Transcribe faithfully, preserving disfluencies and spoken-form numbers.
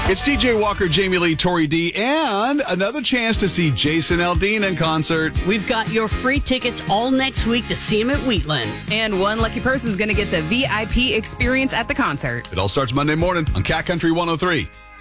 It's D J Walker, Jamie Lee, Tori D, and another chance to see Jason Aldean in concert. We've got your free tickets all next week to see him at Wheatland. And one lucky person is going to get the V I P experience at the concert. It all starts Monday morning on Cat Country one oh three.